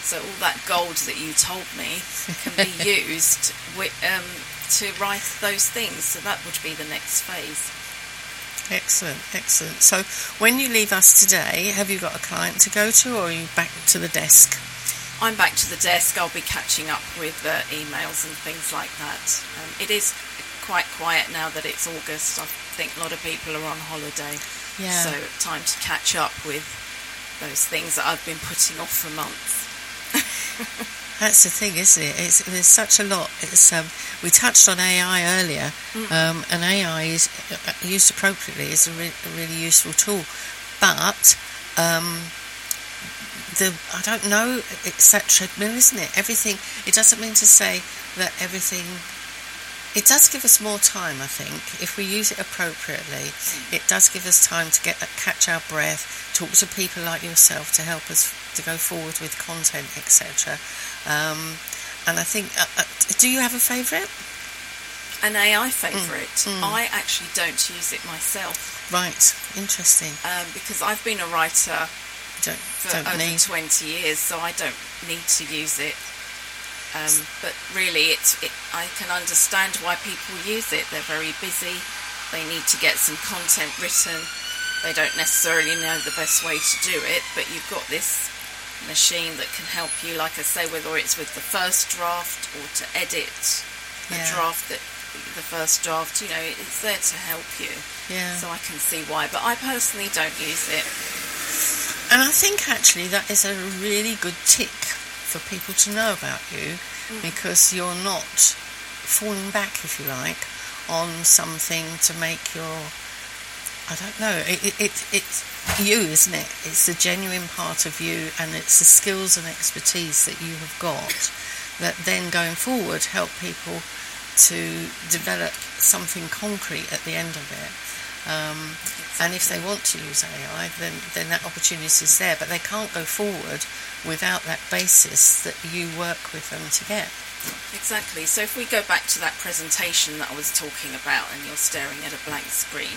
So all that gold that you told me can be used to write those things. So that would be the next phase. Excellent. So when you leave us today, have you got a client to go to, or are you back to the desk? I'm back to the desk. I'll be catching up with emails and things like that. It is quite quiet now that it's August. I think a lot of people are on holiday. Yeah. So time to catch up with those things that I've been putting off for months. That's the thing, isn't it? There's such a lot. We touched on AI earlier, and AI is used appropriately is a really useful tool. But I don't know. It's that treadmill, isn't it? Everything. It doesn't mean to say that everything. It does give us more time, I think, if we use it appropriately. It does give us time to catch our breath, talk to people like yourself to help us to go forward with content, etc. And I think, do you have a favourite? An AI favourite? I actually don't use it myself. Right, interesting. Because I've been a writer for over 20 years, so I don't need to use it. But really, I can understand why people use it. They're very busy. They need to get some content written. They don't necessarily know the best way to do it, but you've got this machine that can help you, like I say, whether it's with the first draft or to edit the first draft, it's there to help you. Yeah. So I can see why, but I personally don't use it. And I think actually that is a really good tick for people to know about you, because you're not falling back, if you like, on something to make your, I don't know, it's you, isn't it? It's the genuine part of you, and it's the skills and expertise that you have got that then going forward help people to develop something concrete at the end of it. And if they want to use AI, then that opportunity is there, but they can't go forward without that basis that you work with them to get. Exactly. So if we go back to that presentation that I was talking about, and you're staring at a blank screen,